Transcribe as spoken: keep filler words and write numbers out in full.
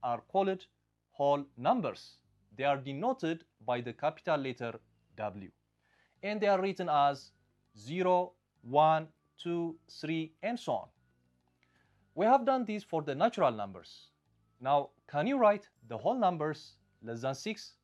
are called whole numbers. They are denoted by the capital letter W, and they are written as zero, one, two, three, and so on. We have done this for the natural numbers. Now, can you write the whole numbers less than six?